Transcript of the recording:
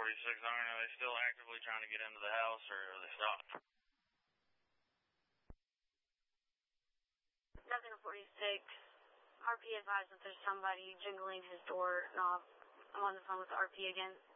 Iron, are they still actively trying to get into the house, or are they stopped? Nothing 46. RP advised that there's somebody jingling his door knob. I'm on the phone with RP again.